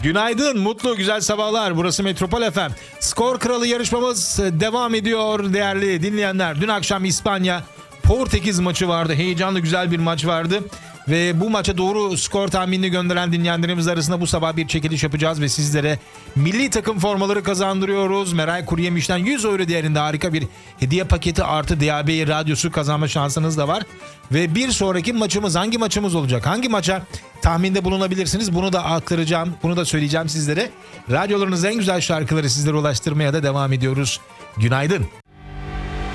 Günaydın, mutlu, güzel sabahlar. Burası Metropol FM. Skor Kralı yarışmamız devam ediyor değerli dinleyenler. Dün akşam İspanya Portekiz maçı vardı. Heyecanlı, güzel bir maç vardı. Ve bu maça doğru skor tahminini gönderen dinleyenlerimiz arasında bu sabah bir çekiliş yapacağız ve sizlere milli takım formaları kazandırıyoruz. Meral Kuruyemiş'ten 100 euro değerinde harika bir hediye paketi artı DAB radyosu kazanma şansınız da var. Ve bir sonraki maçımız hangi maçımız olacak? Hangi maça tahminde bulunabilirsiniz? Bunu da aktaracağım, bunu da söyleyeceğim sizlere. Radyolarınızın en güzel şarkıları sizlere ulaştırmaya da devam ediyoruz. Günaydın.